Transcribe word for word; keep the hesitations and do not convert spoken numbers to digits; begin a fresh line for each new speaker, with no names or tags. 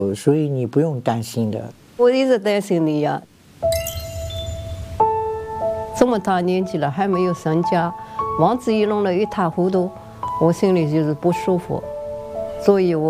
所以你不用担心的。
我一直担心你呀，这么大年纪了还没有成家，房子也弄得一塌糊涂，我心里就是不舒服，所以我。